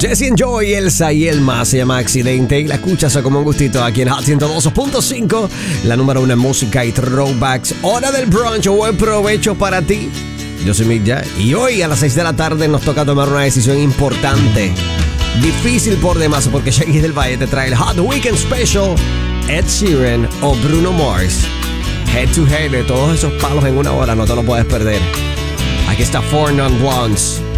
Jesse and Joy, Elsa y Elma, se llama Accidente y la escuchas como un gustito aquí en Hot 102.5, la número 1 en música y throwbacks. Hora del brunch, buen provecho para ti. Yo soy Mick Jagger y hoy a las 6 de la tarde nos toca tomar una decisión importante. Difícil por demás porque Shaggy del Valle te trae el Hot Weekend Special, Ed Sheeran o Bruno Mars. Head to head de todos esos palos en una hora, no te lo puedes perder. Aquí está Four Non Blondes.